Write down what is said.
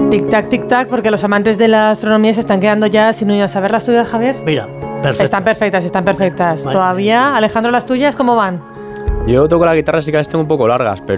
Tic tac, porque los amantes de la astronomía se están quedando ya sin uñas. A ver las tuyas, Javier. Mira, perfectas. Están perfectas. Vale. Todavía, Alejandro, las tuyas, ¿cómo van? Yo toco la guitarra, sí que las tengo un poco largas, pero